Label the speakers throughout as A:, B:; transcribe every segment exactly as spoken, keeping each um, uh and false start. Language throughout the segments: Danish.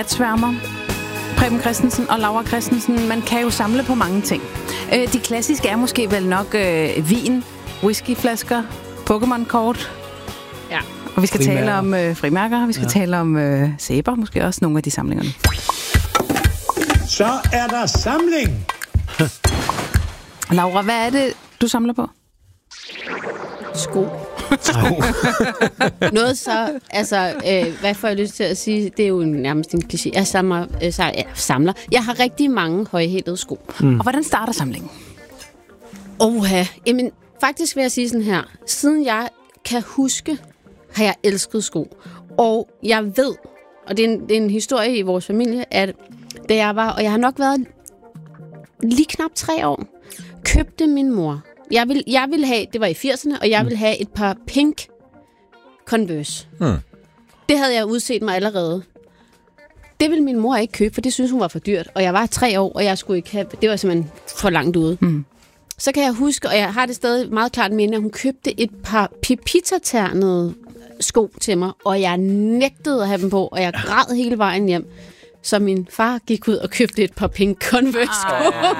A: Sværmer, Preben Christensen og Laura Christensen. Man kan jo samle på mange ting. De klassiske er måske vel nok øh, vin, whiskyflasker, Pokémon-kort.
B: Ja.
A: Og vi skal
C: Frimærker.
A: tale om øh, frimærker, vi skal ja. tale om øh, sæber, måske også nogle af de samlingerne.
D: Så er der samling!
A: Laura, hvad er det, du samler på?
B: Sko. Noget så, altså, øh, hvad får jeg lyst til at sige? Det er jo nærmest en kliché. Jeg samler, øh, så, ja, samler. Jeg har rigtig mange højhælede sko.
A: Mm. Og hvordan starter samlingen?
B: Oha. Jamen, faktisk vil jeg sige sådan her. Siden jeg kan huske, har jeg elsket sko. Og jeg ved, og det er en, det er en historie i vores familie, at da jeg var, og jeg har nok været lige knap tre år, købte min mor. Jeg ville, jeg ville have, det var i firserne, og jeg ville have et par pink Converse. Mm. Det havde jeg udset mig allerede. Det ville min mor ikke købe, for det synes hun var for dyrt. Og jeg var tre år, og jeg skulle ikke have, det var simpelthen for langt ude. Mm. Så kan jeg huske, og jeg har det stadig meget klart minde, at hun købte et par pipita-ternede sko til mig, og jeg nægtede at have dem på, og jeg græd hele vejen hjem. Så min far gik ud og købte et par pink Converse-sko.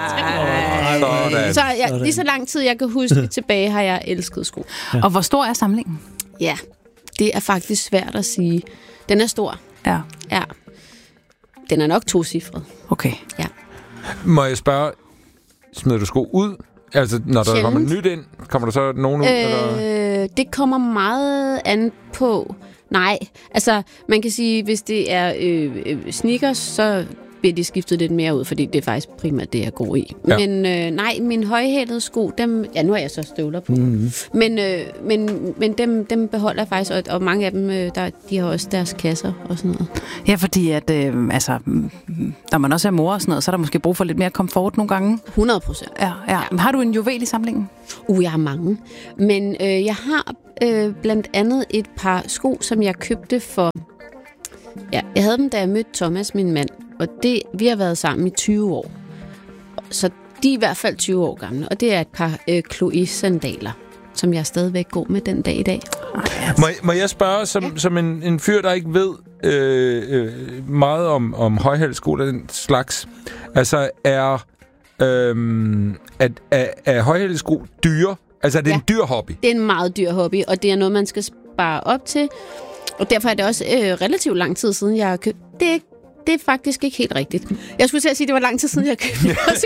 B: Så jeg, lige så lang tid, jeg kan huske tilbage, har jeg elsket sko.
A: Ja. Og hvor stor er samlingen?
B: Ja, det er faktisk svært at sige. Den er stor.
A: Ja.
B: Ja. Den er nok tocifret.
A: Okay.
B: Ja.
E: Må jeg spørge, smider du sko ud? Altså, når der
B: Sjældent.
E: kommer nyt ind, kommer der så nogen ud?
B: Øh,
E: eller?
B: det kommer meget an på. Nej, altså man kan sige, hvis det er øh, øh, sneakers, så bliver de skiftet lidt mere ud, fordi det er faktisk primært det, jeg går i. Ja. Men øh, nej, mine højhælede sko, dem, ja nu har jeg så støvler på, mm-hmm. men, øh, men, men dem, dem beholder jeg faktisk, og, og mange af dem, øh, der, de har også deres kasser og sådan noget.
A: Ja, fordi at, øh, altså, når man også er mor og sådan noget, så er der måske brug for lidt mere komfort nogle gange.
B: hundrede procent.
A: Ja, ja. Ja. Har du en juvel i samlingen?
B: Uh, jeg har mange. Men øh, jeg har øh, blandt andet et par sko, som jeg købte for... Ja, jeg havde dem, da jeg mødte Thomas, min mand. Og det, vi har været sammen i tyve år. Så de er i hvert fald tyve år gamle. Og det er et par øh, Chloé-sandaler, som jeg stadigvæk går med den dag i dag.
E: Må, må jeg spørge, som, ja. som en, en fyr, der ikke ved øh, øh, meget om, om højhældesko og den slags. Altså, er, øh, er, er, er højhældesko dyre? Altså, er det ja. en dyr hobby?
B: Det er en meget dyr hobby, og det er noget, man skal spare op til. Og derfor er det også øh, relativt lang tid siden, jeg har købt. Det er, det er faktisk ikke helt rigtigt. Jeg skulle til at sige, at det var lang tid siden, jeg købte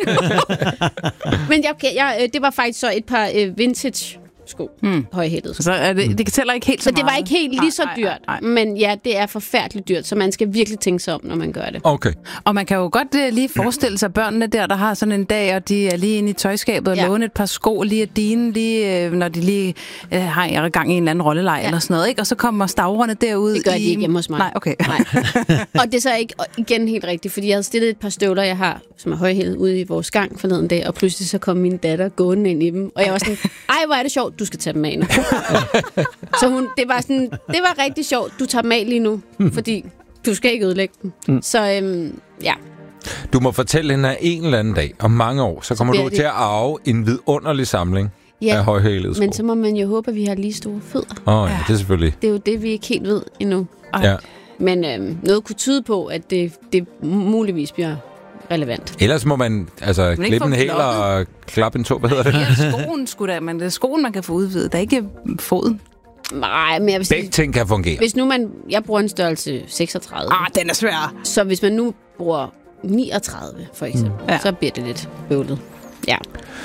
B: Men jeg, jeg, det var faktisk så et par øh, vintage sko. Hmm. Højhælede sko.
A: Så er det, det tæller ikke helt så,
B: så
A: meget.
B: det var ikke helt lige så
A: nej,
B: dyrt. Nej, nej. Men ja, det er forfærdeligt dyrt, så man skal virkelig tænke sig om, når man gør det.
E: Okay.
A: Og man kan jo godt uh, lige forestille sig børnene der, der har sådan en dag, og de er lige inde i tøjskabet og ja. låne et par sko lige af dine, lige, uh, når de lige uh, har gang i en eller anden rolleleg ja. eller sådan noget, ikke? Og så kommer stavrene derud.
B: Det gør
A: i...
B: de ikke hjemme hos mig.
A: Nej, okay.
B: Nej. Og det er så ikke igen helt rigtigt, fordi jeg havde stillet et par støvler, jeg har, som er højhældet ude i vores gang forleden dag, og pludselig så kom min datter gående ind i dem, og jeg var sådan, ej, hvor er det sjovt, du skal tage dem af nu. Så hun, det var sådan, det var rigtig sjovt, du tager dem af lige nu, fordi du skal ikke ødelægge dem. Mm. Så øhm, ja.
E: Du må fortælle hende, at en eller anden dag, om mange år, så kommer så du det... til at arve en vidunderlig samling ja, af højhælede sko.
B: Men så må man jo håbe, at vi har lige store fødder.
E: Åh oh, ja, det er selvfølgelig.
B: Det er jo det, vi ikke helt ved endnu.
E: Ja.
B: Men øhm, noget kunne tyde på, at det, det muligvis bliver relevant.
E: Ellers må man altså klippe en hæl og klappe en tå. Hvad hedder det?
A: Ja, skoen skulle da, men det er skoen, man kan få udvidet. Der er ikke foden.
B: Nej, men jeg vil sige...
E: Begge ting kan fungere.
B: Hvis nu man... Jeg bruger en størrelse seksogtredive.
A: Ah, den er svær.
B: Så hvis man nu bruger niogtredive, for eksempel, mm. ja. så bliver det lidt bøvlet. Ja.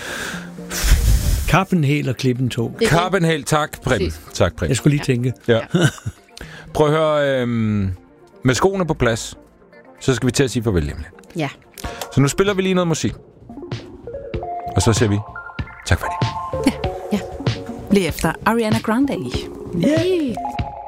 C: Kappen hæl og klippen tå.
E: Kappen hæl, tak, Preben. Tak, Preben.
C: Jeg skulle lige
B: ja.
C: tænke.
E: Ja. Prøv at høre, øhm, med skoene på plads, så skal vi til at sige farvel hjemme.
B: Ja.
E: Så nu spiller vi lige noget musik. Og så siger vi tak for det.
A: Ja. Ja. Lige efter Ariana Grande.
B: Yeah.